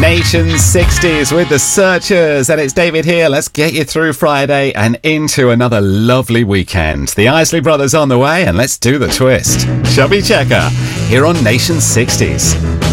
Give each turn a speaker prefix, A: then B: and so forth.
A: Nation 60s with the Searchers, and it's David here. Let's get you through Friday and into another lovely weekend. The Isley Brothers on the way, and let's do the twist. Chubby Checker here on Nation 60s.